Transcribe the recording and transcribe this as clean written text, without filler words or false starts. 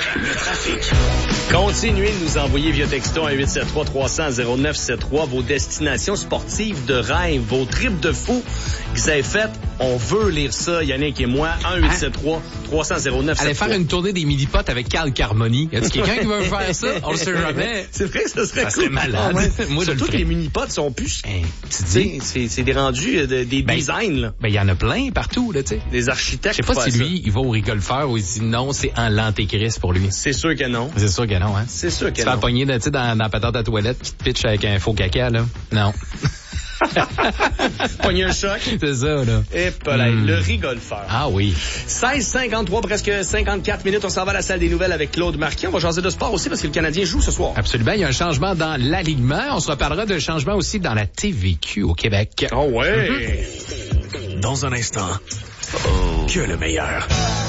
Le trafic. Continuez de nous envoyer via texto à 873-300-0973 vos destinations sportives de rêve, vos trips de fou que vous avez faites. On veut lire ça, Yannick et moi. 1-873-300-0973. Allez faire une tournée des mini-potes avec Carl Carmoni. Y a-t-il quelqu'un qui veut faire ça? On le sait jamais. C'est vrai que ça serait cool. Serait malade. Moi, surtout que les mini-potes sont plus... Tu dis? C'est des rendus, des designs, là. Ben, il y en a plein partout, là, tu sais. Des architectes. Je sais pas si lui, il va au rigolfeur ou il dit non, c'est en l'antéchrist pour lui. C'est sûr que non. C'est sûr que non, hein. C'est sûr que tu non. te fais pogner, tu sais, dans la patente à toilette qui te pitch avec un faux caca, là. Non. Pogner un choc. C'est ça, là. Et le rigolfeur. Ah oui. 16h53, presque 54 minutes. On s'en va à la salle des nouvelles avec Claude Marquis. On va jaser de sport aussi parce que le Canadien joue ce soir. Absolument. Il y a un changement dans l'alignement. On se reparlera d'un changement aussi dans la TVQ au Québec. Oh ouais. Dans un instant, que le meilleur.